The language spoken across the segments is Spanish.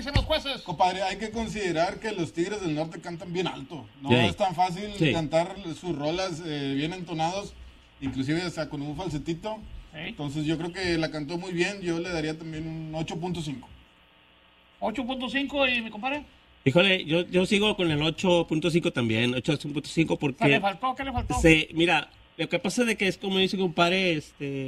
dicen los jueces? Compadre, hay que considerar que los Tigres del Norte cantan bien alto. No Sí. es tan fácil Sí. cantar sus rolas bien entonados, inclusive hasta con un falsetito. Sí. Entonces yo creo que la cantó muy bien. Yo le daría también un 8.5. 8.5 y mi compadre. Híjole, yo sigo con el 8.5 también, 8.5 ¿Qué le porque faltó? ¿Qué le faltó? mira, lo que pasa de que es como dice compadre,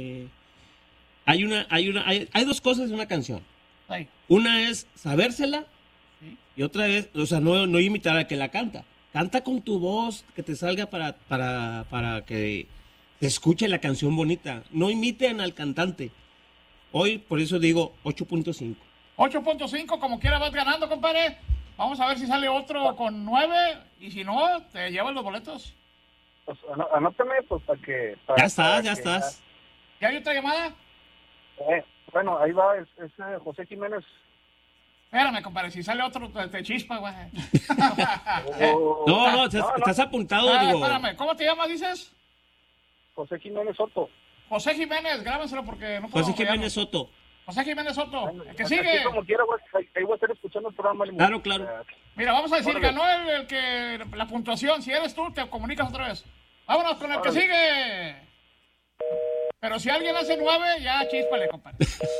hay dos cosas en una canción. Sí. Una es sabérsela Sí. y otra es, o sea, no imitar a que la canta. Canta con tu voz, que te salga para que se escuche la canción bonita. No imiten al cantante. Hoy, por eso digo 8.5. 8.5, como quiera vas ganando, compadre. Vamos a ver si sale otro con 9. Y si no, te llevas los boletos. Pues, anótame, pues, para que... Ya estás. ¿Ya hay otra llamada? Bueno, ahí va, es José Jiménez. Espérame, compadre, si sale otro, te chispa, güey. No, estás apuntado, digo. Espérame, ¿cómo te llamas, dices? José Jiménez Soto. José Jiménez, grábenselo porque no puedo. José Jiménez Soto. José Jiménez Soto, el que Así sigue. como quiera, güey, ahí voy a estar escuchando el programa. Claro. Mira, vamos a decir, Órale. ganó el que la puntuación. Si eres tú, te comunicas otra vez. Vámonos con el que Órale. sigue. Pero si alguien hace 9, ya chíspale, compadre.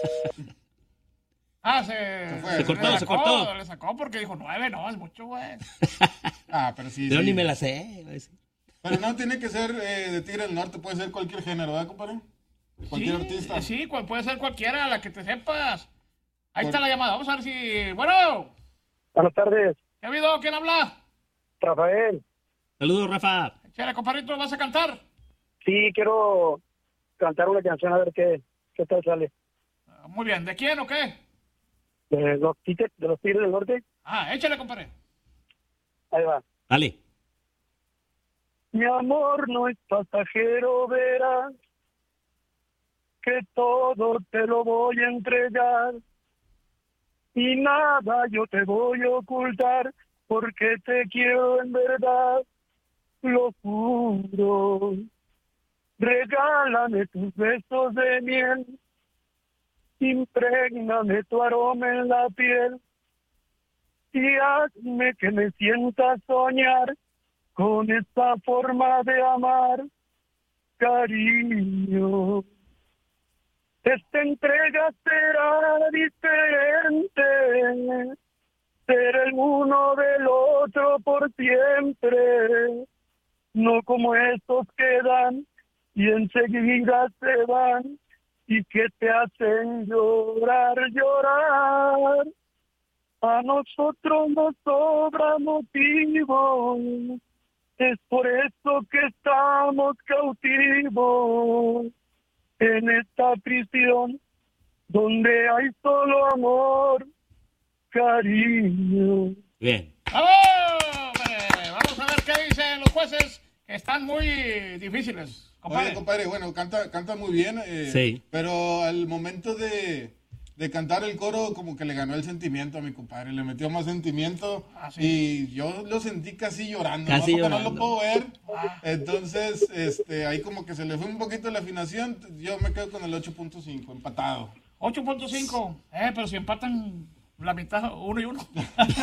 Se cortó. Le sacó porque dijo 9, no, es mucho, güey. Pero sí. Yo sí. ni me la sé. Pero no tiene que ser de Tigres del Norte, puede ser cualquier género, ¿verdad, compadre? De cualquier artista. Sí, puede ser cualquiera, la que te sepas. Ahí está la llamada. Vamos a ver si. Bueno, Buenas tardes, ¿qué ha habido? ¿Quién habla? Rafael. Saludos, Rafa. Chale, compadrito, ¿vas a cantar? Sí, quiero cantar una canción a ver qué tal sale. Muy bien, ¿de quién o qué? De los Tigres del Norte. Échale, compadre. Ahí va. Dale. Mi amor no es pasajero, verás que todo te lo voy a entregar y nada yo te voy a ocultar porque te quiero en verdad, lo juro. Regálame tus besos de miel, imprégname tu aroma en la piel y hazme que me sienta soñar con esta forma de amar, cariño. Esta entrega será diferente, ser el uno del otro por siempre, no como estos que dan y enseguida se van y que te hacen llorar. A nosotros nos sobra motivo, es por eso que estamos cautivos en esta prisión donde hay solo amor, cariño. Bien. ¡Vamos! Hombre! Vamos a ver qué dicen los jueces, que están muy difíciles. Compadre. Oye, compadre, bueno, canta muy bien, Sí. pero al momento de cantar el coro como que le ganó el sentimiento a mi compadre, le metió más sentimiento Sí. y yo lo sentí casi llorando, Casi ¿no? Porque no llorando. lo puedo ver, entonces ahí como que se le fue un poquito la afinación, yo me quedo con el 8.5, empatado. 8.5. Pero si empatan la mitad, 1 y 1.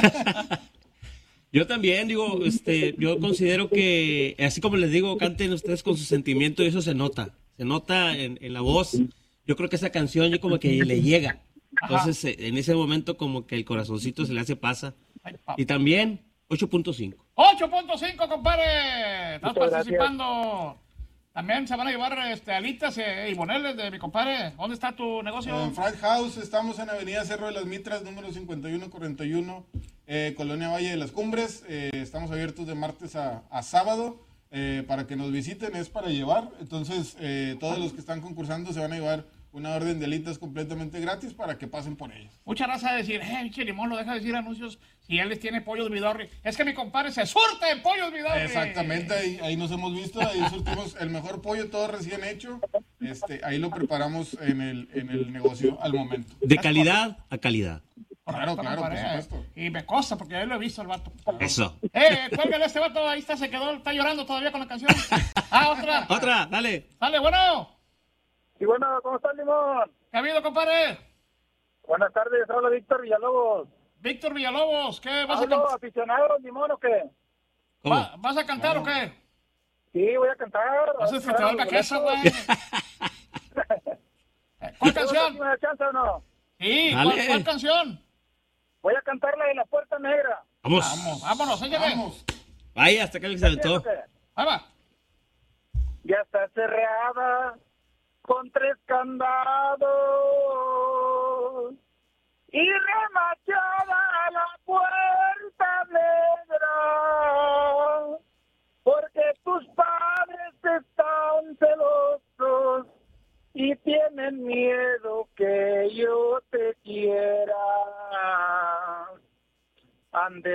Yo también digo, yo considero que, así como les digo, canten ustedes con su sentimiento y eso se nota en la voz. Yo creo que esa canción yo como que le llega. Entonces, en ese momento como que el corazoncito se le hace pasa. Y también 8.5. 8.5, compadre. Estás Muchas participando. También se van a llevar alitas y boneles de mi compadre. ¿Dónde está tu negocio? En Fried House estamos en Avenida Cerro de las Mitras, número 5141, Colonia Valle de las Cumbres. Estamos abiertos de martes a sábado para que nos visiten, es para llevar. Entonces, todos los que están concursando se van a llevar una orden de alitas completamente gratis para que pasen por ellas. Mucha raza de decir, pinche Limón, lo deja de decir anuncios si él les tiene pollos Vidorri. Es que mi compadre se surte en pollos Vidorri. Exactamente, ahí nos hemos visto, ahí surtimos el mejor pollo, todo recién hecho. Ahí lo preparamos en el negocio al momento. De calidad a calidad. Claro, por Compadre, supuesto. Y me consta porque yo lo he visto el vato. Eso. Cuélgale a este vato, ahí está, se quedó, está llorando todavía con la canción. Otra. Otra, dale. Dale, bueno. Y bueno, ¿cómo estás, Limón? ¿Qué ha habido, compadre? Buenas tardes, habla Víctor Villalobos. Víctor Villalobos, ¿qué vas a Hablo, cantar? aficionado, limón o qué? ¿Cómo? ¿Vas a cantar o qué? Sí, voy a cantar. ¿Vas a disfrutar la queso, güey? ¿Cuál canción? ¿Me da chance o no? Sí, Dale. ¿cuál canción? Voy a cantar la de la Puerta Negra. Vamos. Vámonos, échale. Vamos. Vaya, hasta que se aventó. Ahí va. Ya está cerrada con 3 candados y remachada la puerta.